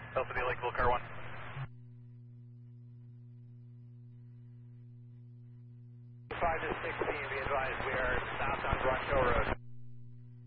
Alpha D Lakeville, car 1. 5 to 16,